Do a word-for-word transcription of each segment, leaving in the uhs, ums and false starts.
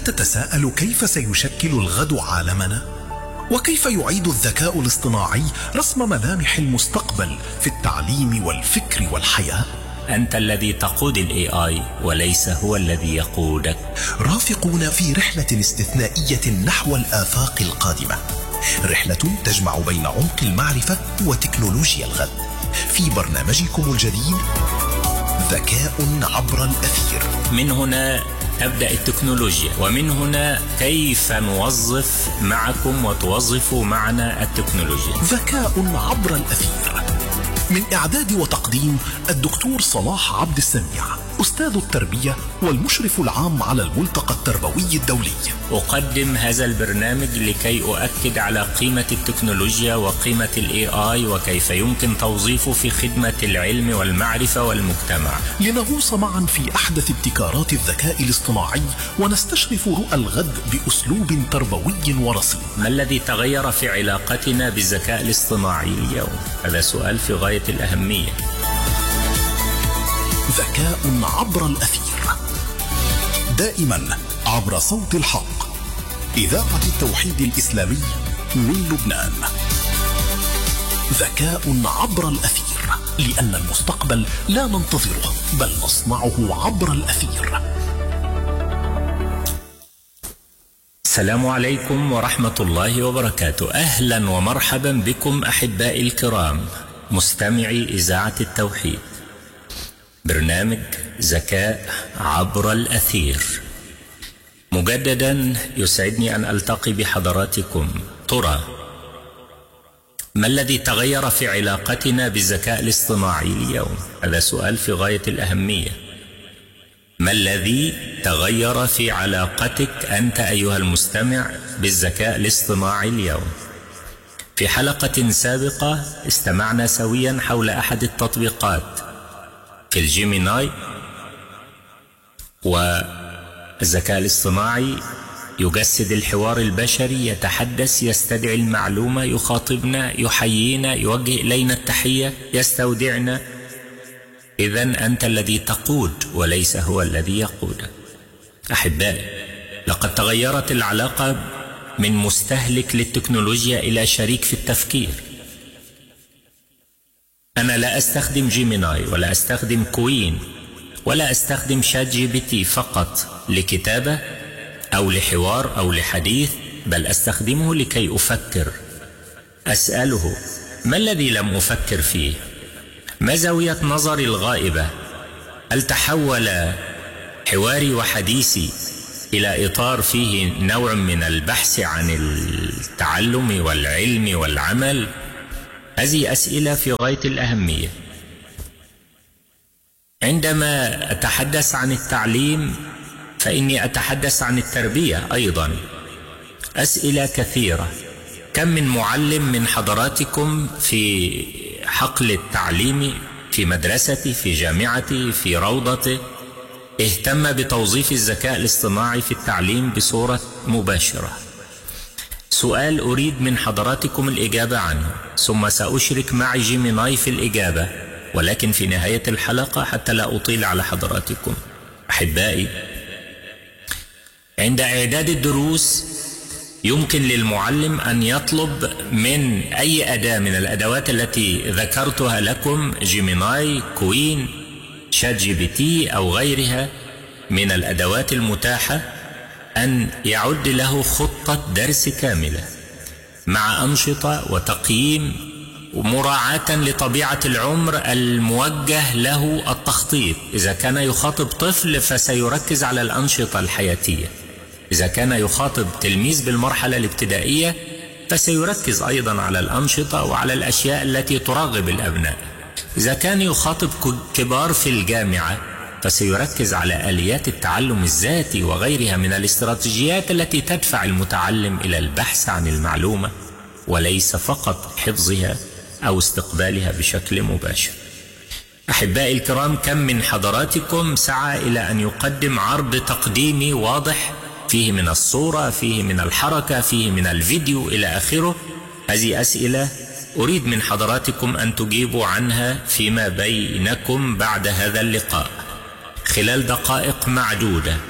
تتساءل كيف سيشكل الغد عالمنا؟ وكيف يعيد الذكاء الاصطناعي رسم ملامح المستقبل في التعليم والفكر والحياة؟ أنت الذي تقود ال إيه آي وليس هو الذي يقودك. رافقونا في رحلة استثنائية نحو الآفاق القادمة، رحلة تجمع بين عمق المعرفة وتكنولوجيا الغد، في برنامجكم الجديد ذكاء عبر الأثير. من هنا تبدأ التكنولوجيا، ومن هنا كيف نوظف معكم وتوظفوا معنا التكنولوجيا. ذكاء عبر الأثير، من إعداد وتقديم الدكتور صلاح عبد السميع، أستاذ التربية والمشرف العام على الملتقى التربوي الدولي. أقدم هذا البرنامج لكي أؤكد على قيمة التكنولوجيا وقيمة ال إيه آي وكيف يمكن توظيفه في خدمة العلم والمعرفة والمجتمع، لنغوص معا في أحدث ابتكارات الذكاء الاصطناعي ونستشرف رؤى الغد بأسلوب تربوي ورصين. ما الذي تغير في علاقتنا بالذكاء الاصطناعي اليوم؟ هذا سؤال في غاية الأهمية. ذكاء عبر الأثير، دائما عبر صوت الحق، إذاعة التوحيد الإسلامي من لبنان. ذكاء عبر الأثير، لأن المستقبل لا ننتظره بل نصنعه عبر الأثير. السلام عليكم ورحمة الله وبركاته. أهلا ومرحبا بكم أحبائي الكرام مستمعي إذاعة التوحيد، برنامج ذكاء عبر الأثير. مجددا يسعدني أن ألتقي بحضراتكم. ترى ما الذي تغير في علاقتنا بالذكاء الاصطناعي اليوم؟ هذا سؤال في غاية الأهمية. ما الذي تغير في علاقتك أنت أيها المستمع بالذكاء الاصطناعي اليوم؟ في حلقة سابقة استمعنا سويا حول أحد التطبيقات في الجيميناي، والذكاء الاصطناعي يجسد الحوار البشري، يتحدث، يستدعي المعلومة، يخاطبنا، يحيينا، يوجه إلينا التحية، يستودعنا. إذن أنت الذي تقود وليس هو الذي يقودك. أحبائي، لقد تغيرت العلاقة من مستهلك للتكنولوجيا إلى شريك في التفكير. أنا لا أستخدم جيميناي ولا أستخدم كوين ولا أستخدم شات جي بي تي فقط لكتابة أو لحوار أو لحديث، بل أستخدمه لكي أفكر. أسأله ما الذي لم أفكر فيه؟ ما زاوية نظري الغائبة؟ هل تحول حواري وحديثي إلى إطار فيه نوع من البحث عن التعلم والعلم والعمل؟ هذه أسئلة في غاية الأهمية. عندما أتحدث عن التعليم فإني أتحدث عن التربية أيضا. أسئلة كثيرة. كم من معلم من حضراتكم في حقل التعليم في مدرستي، في جامعتي، في روضتي، اهتم بتوظيف الذكاء الاصطناعي في التعليم بصورة مباشرة؟ سؤال أريد من حضراتكم الإجابة عنه، ثم سأشرك معي جيميناي في الإجابة، ولكن في نهاية الحلقة حتى لا أطيل على حضراتكم. أحبائي، عند إعداد الدروس يمكن للمعلم أن يطلب من أي أداة من الأدوات التي ذكرتها لكم، جيميناي، كوين، شات جي بي تي أو غيرها من الأدوات المتاحة، أن يعد له خطة درس كاملة مع أنشطة وتقييم ومراعاة لطبيعة العمر الموجه له التخطيط. إذا كان يخاطب طفل فسيركز على الأنشطة الحياتية، إذا كان يخاطب تلميذ بالمرحلة الابتدائية فسيركز أيضا على الأنشطة وعلى الأشياء التي ترغب الأبناء، إذا كان يخاطب كبار في الجامعة فسيركز على آليات التعلم الذاتي وغيرها من الاستراتيجيات التي تدفع المتعلم إلى البحث عن المعلومة وليس فقط حفظها أو استقبالها بشكل مباشر. أحبائي الكرام، كم من حضراتكم سعى إلى أن يقدم عرض تقديمي واضح فيه من الصورة، فيه من الحركة، فيه من الفيديو إلى آخره؟ هذه أسئلة أريد من حضراتكم أن تجيبوا عنها فيما بينكم بعد هذا اللقاء خلال دقائق معدودة.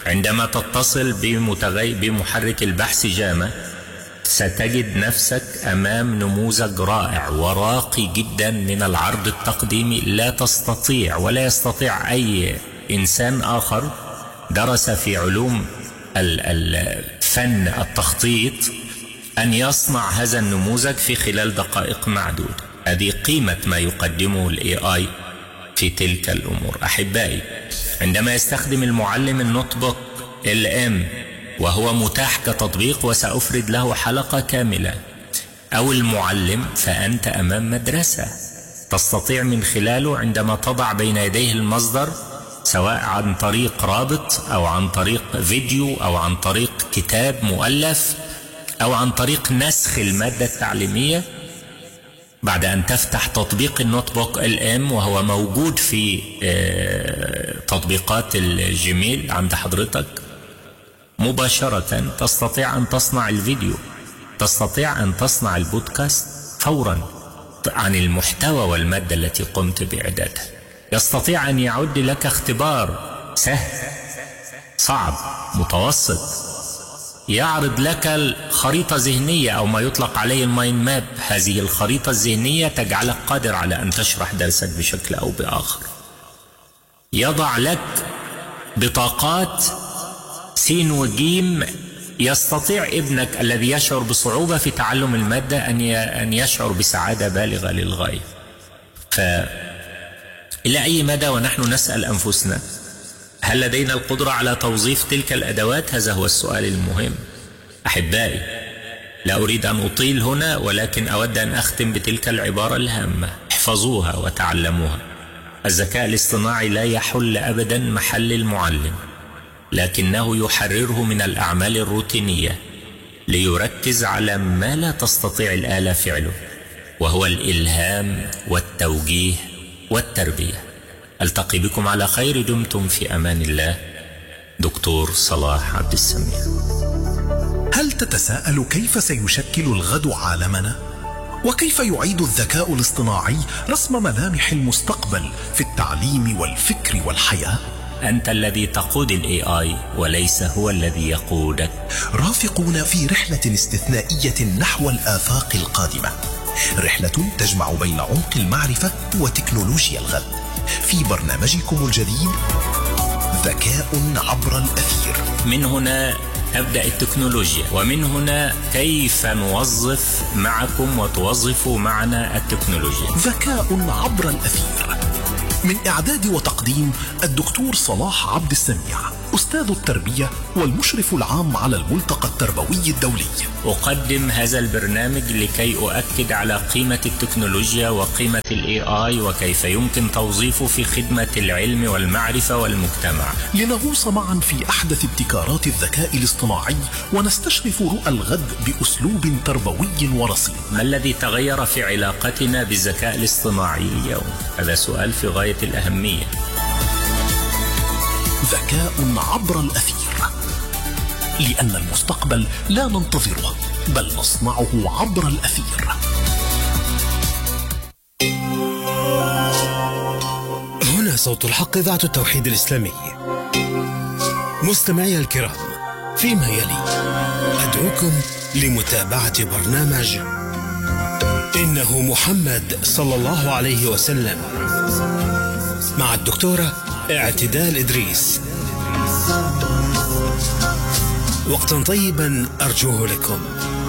عندما تتصل بمتغي... بمحرك البحث جاما ستجد نفسك أمام نموذج رائع وراقي جدا من العرض التقديمي. لا تستطيع ولا يستطيع أي إنسان آخر درس في علوم الفن التخطيط أن يصنع هذا النموذج في خلال دقائق معدودة. هذه قيمة ما يقدمه ال إيه آي في تلك الأمور. أحبائي، عندما يستخدم المعلم النوت بوك ال إم وهو متاح كتطبيق وسأفرد له حلقة كاملة، أو المعلم، فأنت أمام مدرسة تستطيع من خلاله عندما تضع بين يديه المصدر، سواء عن طريق رابط أو عن طريق فيديو أو عن طريق كتاب مؤلف أو عن طريق نسخ المادة التعليمية، بعد أن تفتح تطبيق النوت بوك ال إم وهو موجود في تطبيقات الجيميل عند حضرتك، مباشرة تستطيع أن تصنع الفيديو، تستطيع أن تصنع البودكاست فورا عن المحتوى والمادة التي قمت بإعدادها. يستطيع أن يعد لك اختبار سهل، صعب، متوسط، يعرض لك خريطة ذهنية أو ما يطلق عليه المايند ماب. هذه الخريطة الذهنية تجعلك قادر على أن تشرح درسك بشكل أو بآخر. يضع لك بطاقات سين وجيم، يستطيع ابنك الذي يشعر بصعوبة في تعلم المادة أن يشعر بسعادة بالغة للغاية. فإلى أي مدى ونحن نسأل أنفسنا، هل لدينا القدرة على توظيف تلك الأدوات؟ هذا هو السؤال المهم. أحبائي، لا أريد أن أطيل هنا، ولكن أود أن أختم بتلك العبارة الهامة: احفظوها وتعلموها. الذكاء الاصطناعي لا يحل أبدا محل المعلم، لكنه يحرره من الأعمال الروتينية ليركز على ما لا تستطيع الآلة فعله، وهو الإلهام والتوجيه والتربية. ألتقي بكم على خير، دمتم في أمان الله. دكتور صلاح عبد السميع. هل تتساءل كيف سيشكل الغد عالمنا؟ وكيف يعيد الذكاء الاصطناعي رسم ملامح المستقبل في التعليم والفكر والحياة؟ أنت الذي تقود ال إيه آي وليس هو الذي يقودك. رافقونا في رحلة استثنائية نحو الآفاق القادمة، رحلة تجمع بين عمق المعرفة وتكنولوجيا الغد، في برنامجكم الجديد ذكاء عبر الأثير. من هنا تبدأ التكنولوجيا، ومن هنا كيف نوظف معكم وتوظفوا معنا التكنولوجيا. ذكاء عبر الأثير، من إعداد وتقديم الدكتور صلاح عبد السميع، أستاذ التربية والمشرف العام على الملتقى التربوي الدولي. أقدم هذا البرنامج لكي أؤكد على قيمة التكنولوجيا وقيمة ال إيه آي وكيف يمكن توظيفه في خدمة العلم والمعرفة والمجتمع، لنغوص معا في أحدث ابتكارات الذكاء الاصطناعي ونستشرف رؤى الغد بأسلوب تربوي ورصين. ما الذي تغير في علاقتنا بالذكاء الاصطناعي اليوم؟ هذا سؤال في غاية الأهمية. ذكاء عبر الأثير، لأن المستقبل لا ننتظره بل نصنعه عبر الأثير. هنا صوت الحق، إذاعة التوحيد الإسلامي. مستمعي الكرام، فيما يلي أدعوكم لمتابعة برنامج إنه محمد صلى الله عليه وسلم مع الدكتورة اعتدال إدريس. وقتا طيبا أرجوه لكم.